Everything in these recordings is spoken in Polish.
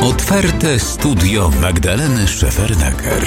Otwarte studio Magdaleny Szefernaker.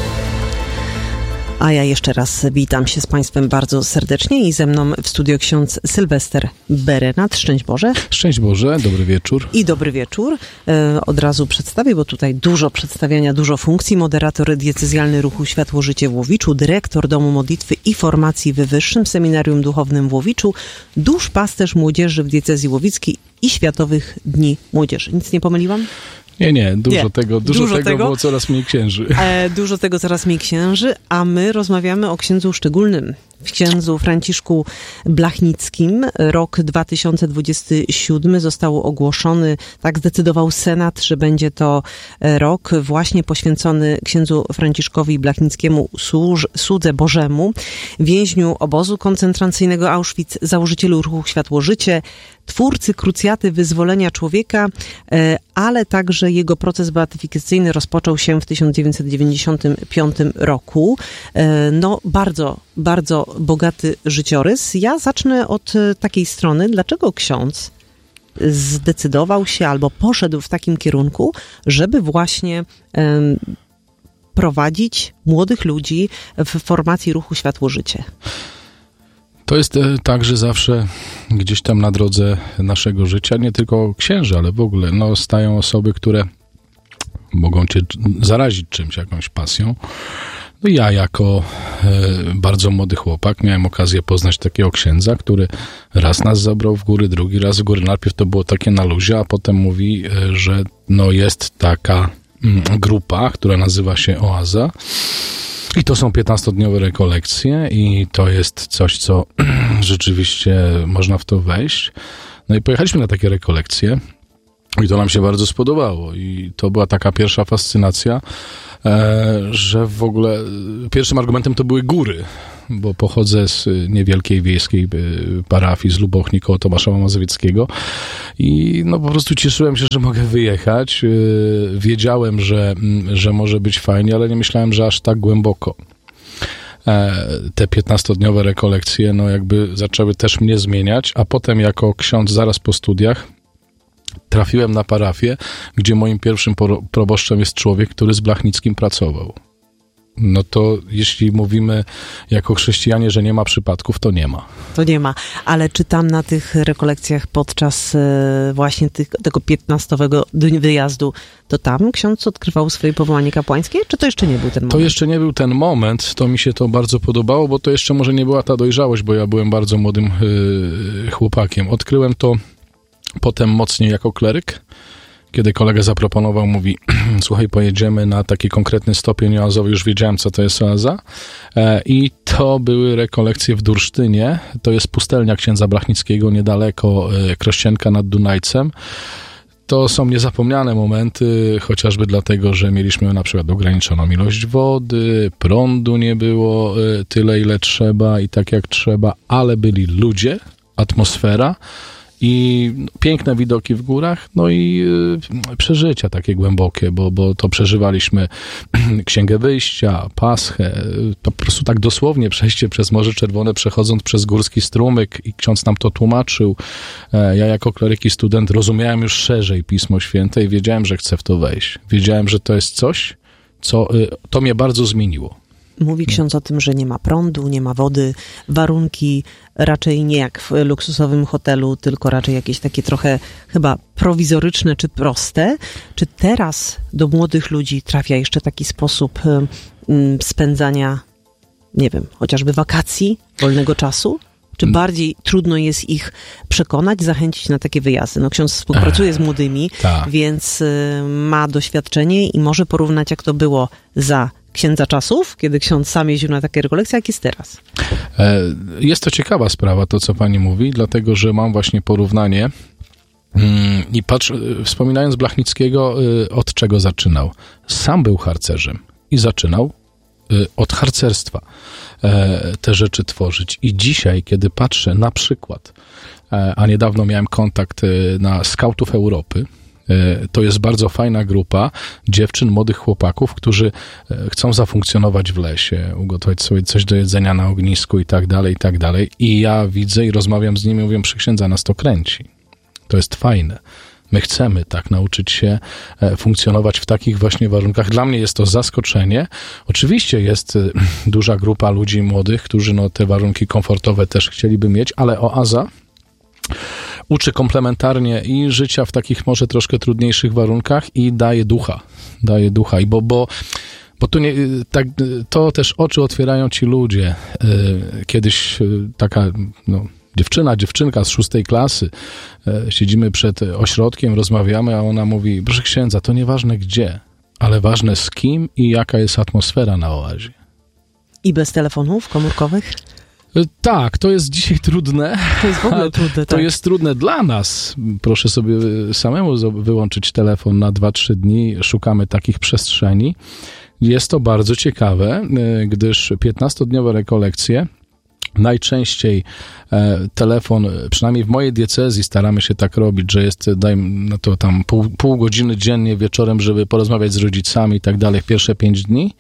A ja jeszcze raz witam się z Państwem bardzo serdecznie i ze mną w studio ksiądz Sylwester Berenat. Szczęść Boże. Szczęść Boże, dobry wieczór. I dobry wieczór. Od razu przedstawię, bo tutaj dużo przedstawiania, dużo funkcji. Moderator diecezjalny Ruchu Światło-Życie w Łowiczu, dyrektor Domu Modlitwy i Formacji w Wyższym Seminarium Duchownym w Łowiczu, duszpasterz młodzieży w diecezji łowickiej i Światowych Dni Młodzieży. Nic nie pomyliłam? Nie, dużo tego było coraz mniej księży. Dużo tego coraz mniej księży, a my rozmawiamy o księdzu szczególnym, księdzu Franciszku Blachnickim. Rok 2027 został ogłoszony, tak zdecydował Senat, że będzie to rok właśnie poświęcony księdzu Franciszkowi Blachnickiemu, słudze Bożemu, więźniu obozu koncentracyjnego Auschwitz, założycielu Ruchu Światło-Życie, twórcy krucjaty wyzwolenia człowieka, ale także jego proces beatyfikacyjny rozpoczął się w 1995 roku. No, bardzo bogaty życiorys. Ja zacznę od takiej strony, dlaczego ksiądz zdecydował się albo poszedł w takim kierunku, żeby właśnie prowadzić młodych ludzi w formacji Ruchu Światło-Życie. To jest tak, że zawsze gdzieś tam na drodze naszego życia, nie tylko księży, ale w ogóle, stają osoby, które mogą cię zarazić czymś, jakąś pasją. No ja jako bardzo młody chłopak miałem okazję poznać takiego księdza, który raz nas zabrał w góry, drugi raz w góry. Najpierw to było takie na luzie, a potem mówi, że jest taka grupa, która nazywa się Oaza. I to są 15-dniowe rekolekcje i to jest coś, co rzeczywiście można w to wejść. No i pojechaliśmy na takie rekolekcje i to nam się bardzo spodobało i to była taka pierwsza fascynacja, że w ogóle pierwszym argumentem to były góry, bo pochodzę z niewielkiej wiejskiej parafii z Lubochni koło Tomaszowa Mazowieckiego i po prostu cieszyłem się, że mogę wyjechać. Wiedziałem, że może być fajnie, ale nie myślałem, że aż tak głęboko. Te 15-dniowe rekolekcje jakby zaczęły też mnie zmieniać, a potem jako ksiądz zaraz po studiach trafiłem na parafię, gdzie moim pierwszym proboszczem jest człowiek, który z Blachnickim pracował. No to jeśli mówimy jako chrześcijanie, że nie ma przypadków, to nie ma. To nie ma, ale czy tam na tych rekolekcjach podczas właśnie tego 15-owego wyjazdu, to tam ksiądz odkrywał swoje powołanie kapłańskie, czy to jeszcze nie był ten moment? To jeszcze nie był ten moment, to mi się to bardzo podobało, bo to jeszcze może nie była ta dojrzałość, bo ja byłem bardzo młodym chłopakiem. Odkryłem to potem mocniej jako kleryk, kiedy kolega zaproponował, mówi, słuchaj, pojedziemy na taki konkretny stopień oazowy, już wiedziałem, co to jest oaza i to były rekolekcje w Dursztynie, to jest pustelnia księdza Blachnickiego, niedaleko Krościenka nad Dunajcem. To są niezapomniane momenty, chociażby dlatego, że mieliśmy na przykład ograniczoną ilość wody, prądu nie było tyle, ile trzeba i tak jak trzeba, ale byli ludzie, atmosfera, i piękne widoki w górach, i przeżycia takie głębokie, bo to przeżywaliśmy Księgę Wyjścia, Paschę, po prostu tak dosłownie przejście przez Morze Czerwone, przechodząc przez górski strumyk i ksiądz nam to tłumaczył. Ja jako kleryk i student rozumiałem już szerzej Pismo Święte i wiedziałem, że chcę w to wejść. Wiedziałem, że to jest coś, co to mnie bardzo zmieniło. Mówi ksiądz o tym, że nie ma prądu, nie ma wody, warunki raczej nie jak w luksusowym hotelu, tylko raczej jakieś takie trochę chyba prowizoryczne czy proste. Czy teraz do młodych ludzi trafia jeszcze taki sposób spędzania, nie wiem, chociażby wakacji, wolnego czasu? Czy bardziej trudno jest ich przekonać, zachęcić na takie wyjazdy? Ksiądz współpracuje z młodymi, więc ma doświadczenie i może porównać, jak to było za księdza czasów, kiedy ksiądz sam jeździł na takie rekolekcje, jak jest teraz. Jest to ciekawa sprawa, to co pani mówi, dlatego, że mam właśnie porównanie i wspominając Blachnickiego, od czego zaczynał. Sam był harcerzem i zaczynał od harcerstwa te rzeczy tworzyć. I dzisiaj, kiedy patrzę na przykład, a niedawno miałem kontakt na Skautów Europy, to jest bardzo fajna grupa dziewczyn, młodych chłopaków, którzy chcą zafunkcjonować w lesie, ugotować sobie coś do jedzenia na ognisku i tak dalej, i tak dalej. I ja widzę i rozmawiam z nimi, mówię, przy księdza nas to kręci. To jest fajne. My chcemy tak nauczyć się funkcjonować w takich właśnie warunkach. Dla mnie jest to zaskoczenie. Oczywiście jest duża grupa ludzi młodych, którzy te warunki komfortowe też chcieliby mieć, ale Oaza uczy komplementarnie i życia w takich może troszkę trudniejszych warunkach i daje ducha. I bo to, to też oczy otwierają ci ludzie. Kiedyś taka dziewczynka z 6. klasy, siedzimy przed ośrodkiem, rozmawiamy, a ona mówi, proszę księdza, to nieważne gdzie, ale ważne z kim i jaka jest atmosfera na oazie. I bez telefonów komórkowych? Tak, to jest dzisiaj trudne. To jest w ogóle trudne, To jest trudne dla nas. Proszę sobie samemu wyłączyć telefon na 2-3 dni. Szukamy takich przestrzeni. Jest to bardzo ciekawe, gdyż 15-dniowe rekolekcje najczęściej telefon, przynajmniej w mojej diecezji staramy się tak robić, że jest, dajmy to tam pół godziny dziennie wieczorem, żeby porozmawiać z rodzicami i tak dalej, pierwsze 5 dni.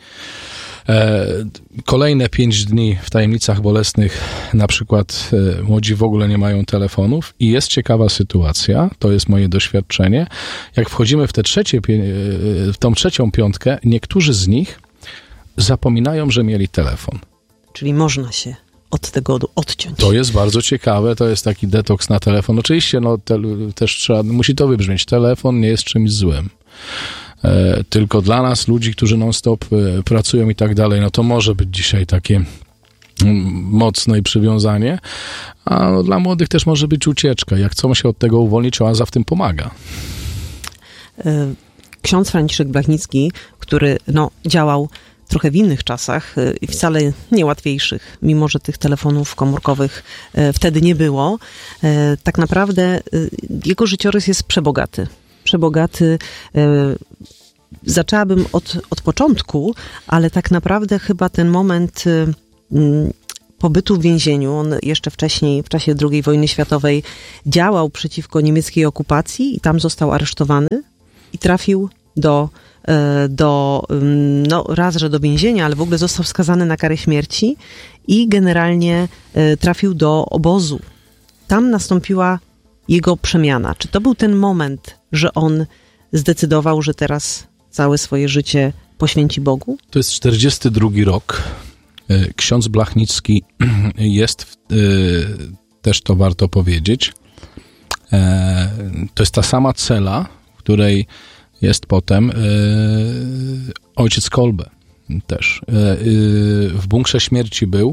Kolejne 5 dni w tajemnicach bolesnych, na przykład młodzi w ogóle nie mają telefonów i jest ciekawa sytuacja, to jest moje doświadczenie, jak wchodzimy w tą trzecią piątkę, niektórzy z nich zapominają, że mieli telefon. Czyli można się od tego odciąć. To jest bardzo ciekawe, to jest taki detoks na telefon. Oczywiście też musi to wybrzmieć, telefon nie jest czymś złym. Tylko dla nas, ludzi, którzy non-stop pracują i tak dalej, to może być dzisiaj takie mocne przywiązanie, a dla młodych też może być ucieczka. Jak chcą się od tego uwolnić, Oaza w tym pomaga. Ksiądz Franciszek Blachnicki, który działał trochę w innych czasach i wcale niełatwiejszych, mimo że tych telefonów komórkowych wtedy nie było, tak naprawdę jego życiorys jest przebogaty. Zaczęłabym od początku, ale tak naprawdę chyba ten moment pobytu w więzieniu, on jeszcze wcześniej, w czasie II wojny światowej, działał przeciwko niemieckiej okupacji i tam został aresztowany i trafił raz, że do więzienia, ale w ogóle został skazany na karę śmierci i generalnie trafił do obozu. Tam nastąpiła jego przemiana. Czy to był ten moment, że on zdecydował, że teraz całe swoje życie poświęci Bogu? To jest 42 rok. Ksiądz Blachnicki jest, też to warto powiedzieć, to jest ta sama cela, w której jest potem ojciec Kolbe też. W bunkrze śmierci był.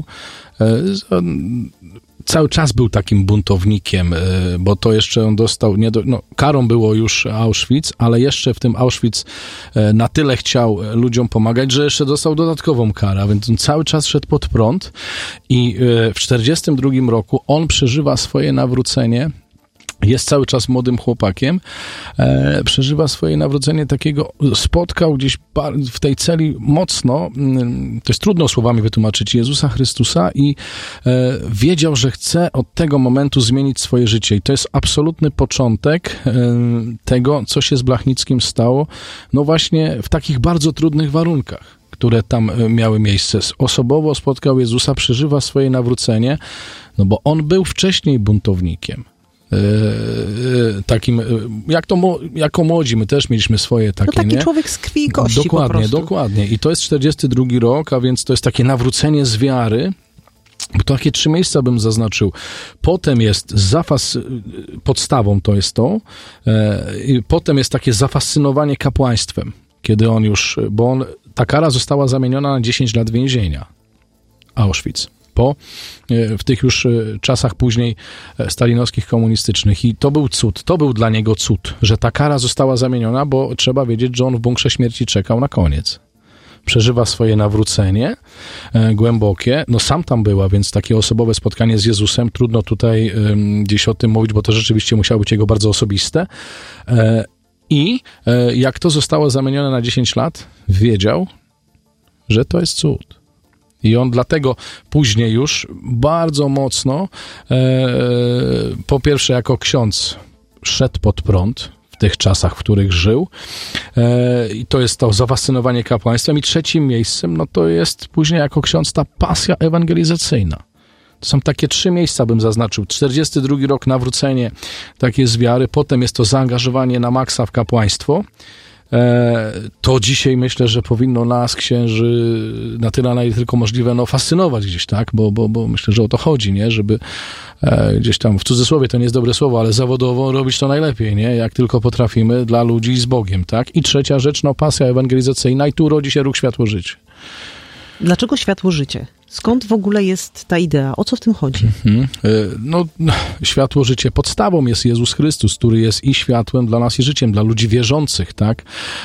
Cały czas był takim buntownikiem, bo to jeszcze on dostał, karą było już Auschwitz, ale jeszcze w tym Auschwitz na tyle chciał ludziom pomagać, że jeszcze dostał dodatkową karę, więc on cały czas szedł pod prąd i w 42 roku on przeżywa swoje nawrócenie. Jest cały czas młodym chłopakiem, przeżywa swoje nawrócenie takiego, spotkał gdzieś w tej celi mocno, to jest trudno słowami wytłumaczyć, Jezusa Chrystusa i wiedział, że chce od tego momentu zmienić swoje życie. I to jest absolutny początek tego, co się z Blachnickim stało, właśnie w takich bardzo trudnych warunkach, które tam miały miejsce. Osobowo spotkał Jezusa, przeżywa swoje nawrócenie, bo on był wcześniej buntownikiem. Takim, jako młodzi, my też mieliśmy swoje takie, taki człowiek z krwi i kości po prostu. Dokładnie. I to jest 42 rok, a więc to jest takie nawrócenie z wiary. Takie 3 miejsca bym zaznaczył. Potem jest podstawą to jest to. I potem jest takie zafascynowanie kapłaństwem. Kiedy on już, ta kara została zamieniona na 10 lat więzienia. Auschwitz. W tych już czasach później stalinowskich, komunistycznych. I to był cud, to był dla niego cud, że ta kara została zamieniona, bo trzeba wiedzieć, że on w bunkrze śmierci czekał na koniec. Przeżywa swoje nawrócenie głębokie. Sam tam była, więc takie osobowe spotkanie z Jezusem, trudno tutaj gdzieś o tym mówić, bo to rzeczywiście musiało być jego bardzo osobiste. I jak to zostało zamienione na 10 lat, wiedział, że to jest cud. I on dlatego później już bardzo mocno, po pierwsze jako ksiądz szedł pod prąd w tych czasach, w których żył. I to jest to zafascynowanie kapłaństwem. I trzecim miejscem, to jest później jako ksiądz ta pasja ewangelizacyjna. To są takie 3 miejsca, bym zaznaczył. 42 rok nawrócenie, takie z wiary, potem jest to zaangażowanie na maksa w kapłaństwo. To dzisiaj myślę, że powinno nas, księży, na tyle, na ile tylko możliwe, fascynować gdzieś, tak? Bo myślę, że o to chodzi, nie? Żeby gdzieś tam, w cudzysłowie to nie jest dobre słowo, ale zawodowo robić to najlepiej, nie? Jak tylko potrafimy dla ludzi z Bogiem, tak? I trzecia rzecz, pasja ewangelizacyjna i tu rodzi się ruch Światło Życie. Dlaczego Światło Życie? Skąd w ogóle jest ta idea? O co w tym chodzi? Światło Życie. Podstawą jest Jezus Chrystus, który jest i światłem dla nas, i życiem, dla ludzi wierzących, tak?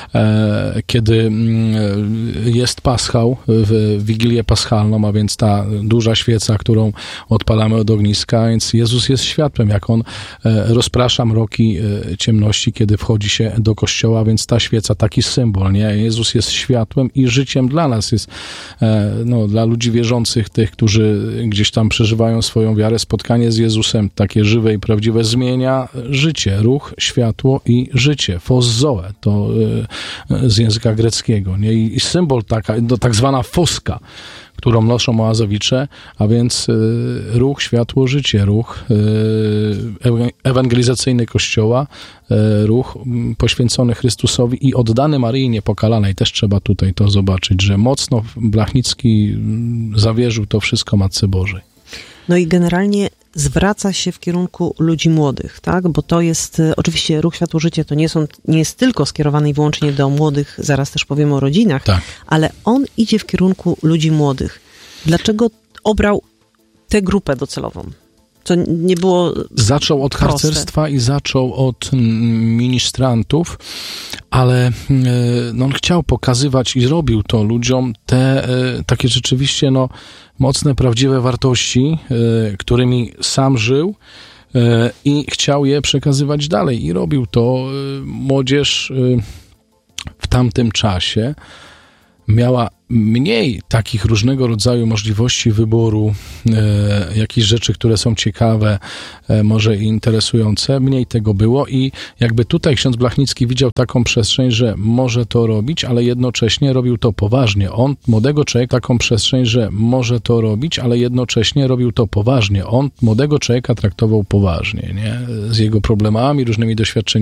Kiedy jest Paschał, w Wigilię Paschalną, a więc ta duża świeca, którą odpalamy od ogniska, więc Jezus jest światłem, jak On rozprasza mroki ciemności, kiedy wchodzi się do kościoła, więc ta świeca, taki symbol, nie? Jezus jest światłem i życiem dla nas, jest dla ludzi wierzących, tych, którzy gdzieś tam przeżywają swoją wiarę, spotkanie z Jezusem, takie żywe i prawdziwe, zmienia życie, ruch, światło i życie. Phos zoe, to z języka greckiego, nie? I symbol tak zwana foska, którą noszą oazowicze, a więc ruch, światło, życie, ruch ewangelizacyjny Kościoła, ruch poświęcony Chrystusowi i oddany Maryi Niepokalanej. Też trzeba tutaj to zobaczyć, że mocno Blachnicki zawierzył to wszystko Matce Bożej. No i generalnie zwraca się w kierunku ludzi młodych, tak? Bo to jest, oczywiście ruch Światło Życie to nie jest tylko skierowany i wyłącznie do młodych, zaraz też powiemy o rodzinach, tak, ale on idzie w kierunku ludzi młodych. Dlaczego obrał tę grupę docelową? To nie było Zaczął od harcerstwa i zaczął od ministrantów, ale on chciał pokazywać i robił to ludziom te takie rzeczywiście mocne, prawdziwe wartości, którymi sam żył i chciał je przekazywać dalej. I robił to. Młodzież w tamtym czasie miała mniej takich różnego rodzaju możliwości wyboru, jakichś rzeczy, które są ciekawe, może i interesujące. Mniej tego było i jakby tutaj ksiądz Blachnicki widział taką przestrzeń, że może to robić, ale jednocześnie robił to poważnie. On, młodego człowieka, taką przestrzeń, że może to robić, ale jednocześnie robił to poważnie. On młodego człowieka traktował poważnie, nie? Z jego problemami, różnymi doświadczeniami.